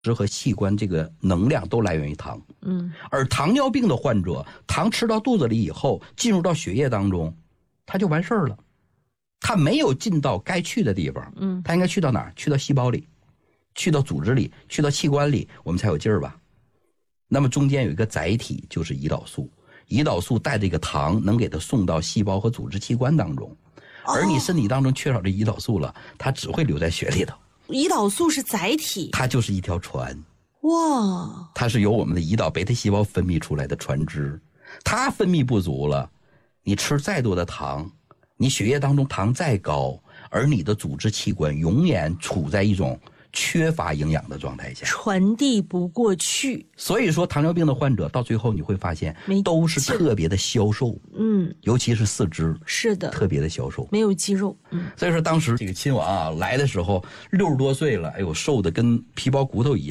织和器官这个能量都来源于糖。而糖尿病的患者，糖吃到肚子里以后，进入到血液当中，它就完事儿了。它没有进到该去的地方，它应该去到哪儿？去到细胞里，去到组织里，去到器官里，我们才有劲儿吧。那么中间有一个载体，就是胰岛素。胰岛素带着一个糖，能给它送到细胞和组织器官当中。而你身体当中缺少这胰岛素了，它只会留在血里头。 胰岛素是载体， 它就是一条船。 哇！ 它是由我们的胰岛贝塔细胞分泌出来的船只，它分泌不足了，你吃再多的糖，你血液当中糖再高，而你的组织器官永远处在一种缺乏营养的状态下， 传递不过去。 所以说糖尿病的患者到最后你会发现都是特别的消瘦，尤其是四肢， 是的， 特别的消瘦， 没有肌肉。 所以说当时这个亲王啊来的时候60多岁了，哎呦，瘦的跟皮包骨头一样。